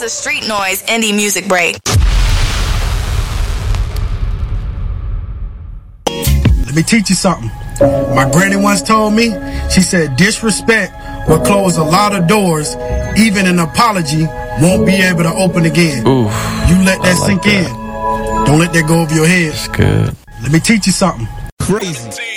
is a Street Noise indie music break. Let me teach you something. My granny once told me, she said, disrespect will close a lot of doors. Even an apology won't be able to open again. Oof, you let that sink in. Don't let that go over your head. That's good. Let me teach you something. Crazy.